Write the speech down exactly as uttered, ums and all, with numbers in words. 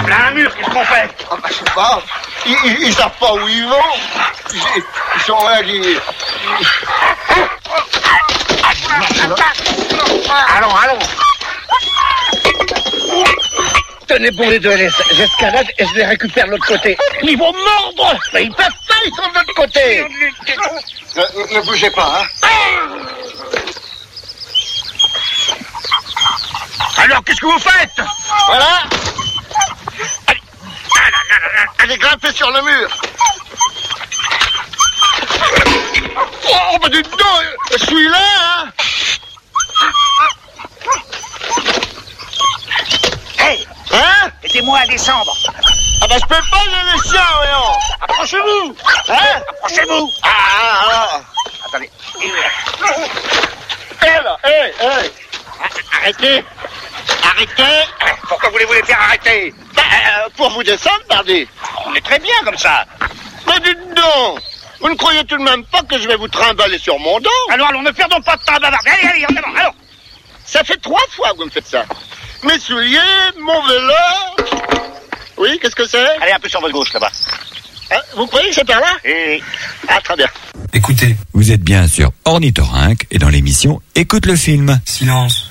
Plein un mur, qu'est-ce qu'on fait? Ah bah je sais pas. Ils, ils, ils savent pas où ils vont. Ils, ils sont là qui... Allons, allons. Tenez bon les deux, j'escalade et je les récupère de l'autre côté. Ils vont mordre. Mais ils peuvent pas, ils sont de l'autre côté. Ne, ne bougez pas, hein. Alors, qu'est-ce que vous faites? Voilà. Allez, allez grimper sur le mur. Oh, bah dis donc, je suis là, hein. Hey, Hein? aidez-moi à descendre. Ah bah je peux pas le laisser, voyons. Approchez-vous. Hein? Approchez-vous. Ah, ah, ah. Attendez. Eh là, hé, hé. Arrêtez. Arrêtez. Pourquoi voulez-vous les faire arrêter? Bah, euh, pour vous descendre, pardon. On est très bien comme ça. Mais dites donc, vous ne croyez tout de même pas que je vais vous trimballer sur mon dos? Alors, allons, ne perdons pas de temps à bavarder. Allez, allez, en avant, allons. Ça fait trois fois que vous me faites ça. Mes souliers, mon vélo. Oui, qu'est-ce que c'est? Allez, un peu sur votre gauche, là-bas. Hein, vous croyez que c'est par là? Et... Ah, très bien. Écoutez. Vous êtes bien sur Ornithorynque et dans l'émission Écoute le film. Silence.